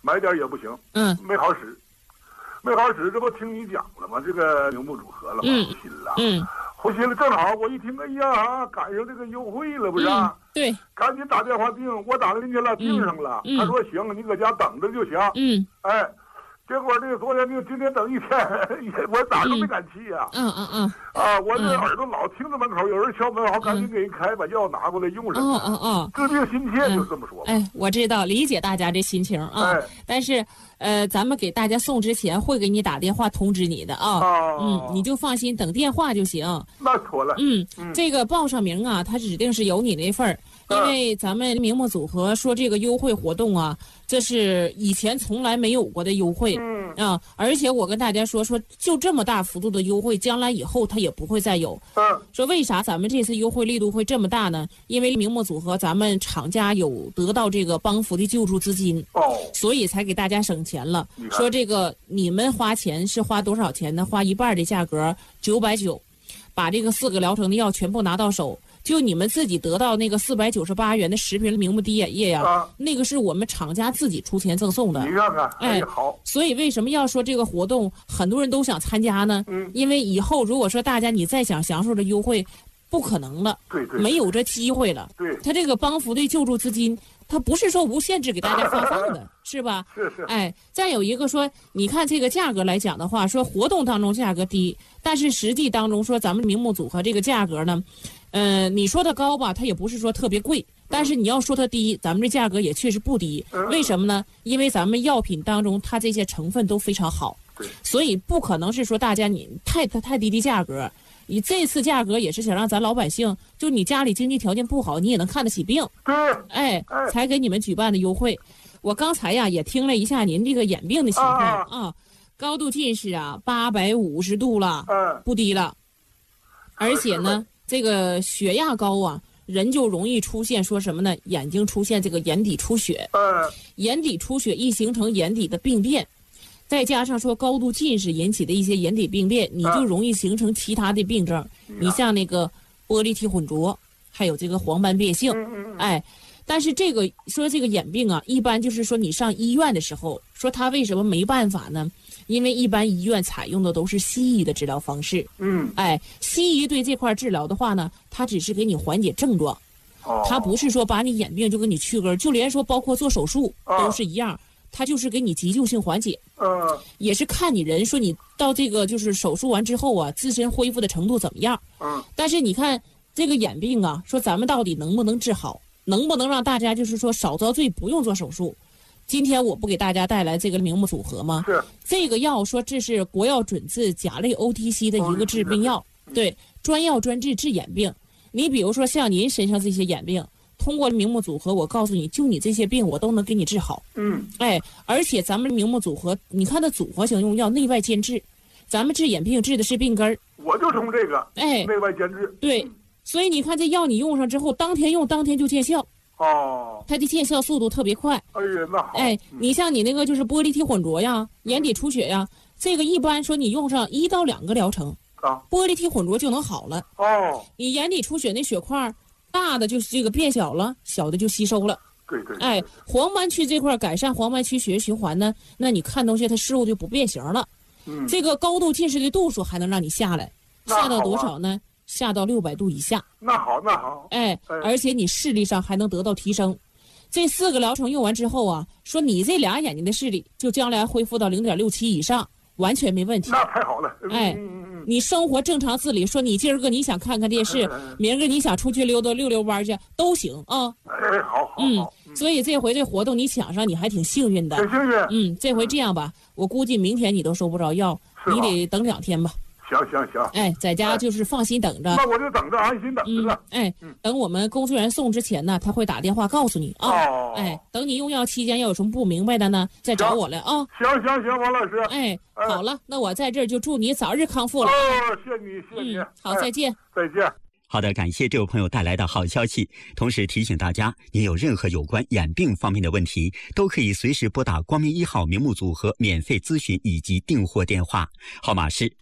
买点也不行，没好使，这不听你讲了吗？这个铃木组合了吗？胡心了，正好我一听，哎呀，赶上这个优惠了，不是啊？ 对， 赶紧打电话订，我打进去了，订上了。他说行，你搁家等着就行。哎。结果这个昨天今天等一天，我咋都没敢去呀。我这耳朵老听着门口有人敲门，好赶紧给人开，把药拿过来用上。治病心切，就这么说。 我知道，理解大家这心情啊。但是咱们给大家送之前会给你打电话通知你的啊。你就放心，等电话就行。 那妥了。 这个报上名啊，它指定是有你那份儿。因为咱们铃木组合说这个优惠活动啊，这是以前从来没有过的优惠。而且我跟大家说就这么大幅度的优惠，将来以后它也不会再有。说为啥咱们这次优惠力度会这么大呢？因为铃木组合咱们厂家有得到这个帮扶的救助资金，所以才给大家省钱了。说这个你们花钱是花多少钱呢？花一半的价格990，把这个4个疗程的药全部拿到手。就你们自己得到那个498元的10瓶明目滴眼液呀，那个是我们厂家自己出钱赠送的。 你看看，好。 所以为什么要说这个活动很多人都想参加呢？因为以后如果说大家你再想享受这优惠，不可能了，没有这机会了。他这个帮扶的救助资金，他不是说无限制给大家发放的，是吧？ 是。 再有一个说，你看这个价格来讲的话，说活动当中价格低，但是实际当中说咱们铃木组合这个价格呢，你说它高吧，它也不是说特别贵，但是你要说它低，咱们这价格也确实不低。为什么呢？因为咱们药品当中它这些成分都非常好，所以不可能是说大家你太低的价格。你这次价格也是想让咱老百姓，就你家里经济条件不好，你也能看得起病，才给你们举办的优惠。我刚才呀也听了一下您这个眼病的情况啊，高度近视啊850度了，不低了，而且呢这个血压高啊，人就容易出现说什么呢？眼睛出现这个眼底出血，眼底出血一形成眼底的病变。再加上说高度近视引起的一些眼底病变，你就容易形成其他的病症。你像那个玻璃体混浊，还有这个黄斑变性，但是这个眼病啊，一般就是说你上医院的时候，说他为什么没办法呢？因为一般医院采用的都是西医的治疗方式。西医对这块治疗的话呢，它只是给你缓解症状，它不是说把你眼病就给你去根，就连说包括做手术都是一样。它就是给你急救性缓解，也是看你人说你到这个就是手术完之后啊，自身恢复的程度怎么样。但是你看这个眼病啊，说咱们到底能不能治好，能不能让大家就是说少遭罪，不用做手术？今天我不给大家带来这个铃木组合吗？这个药说这是国药准字甲类 OTC 的一个治病药，对，专药专治治眼病。你比如说像您身上这些眼病，通过铃木组合，我告诉你，就你这些病，我都能给你治好。而且咱们铃木组合，你看它组合型用药，内外兼治。咱们治眼病治的是病根儿， 我就从这个内外兼治。 对，所以你看这药你用上之后，当天用当天就见效。它的见效速度特别快。 那好。 你像你那个就是玻璃体混浊呀、眼底出血呀，这个一般说你用上1到2个疗程，玻璃体混浊就能好了。你眼底出血那血块。大的就是这个变小了，小的就吸收了。黄斑区这块改善黄斑区血液循环呢，那你看东西它视物就不变形了。这个高度近视的度数还能让你下来，下到多少呢？下到600度以下。 那好。 而且你视力上还能得到提升。这4个疗程用完之后啊，说你这俩眼睛的视力就将来恢复到0.67以上，完全没问题。 那太好了。 你生活正常自理，说你今儿个你想看看电视，明儿个你想出去溜弯去都行啊。 好。 所以这回这活动你抢上，你还挺幸运的。 挺幸运。 这回这样吧，我估计明天你都收不着药，你得等2天吧。 行。 在家就是放心等着。 那我就等着，安心等着。 等我们工作人员送之前呢，他会打电话告诉你啊。等你用药期间要有什么不明白的呢，再找我来啊。 行，王老师。 好了，那我在这儿就祝你早日康复了。 谢你。 好，再见。 再见。 好的，感谢这位朋友带来的好消息。同时提醒大家，您有任何有关眼病方面的问题，都可以随时拨打光明1号明目组合免费咨询以及订货电话，号码是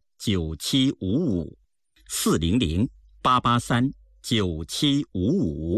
400-883-9755，400-883-9755。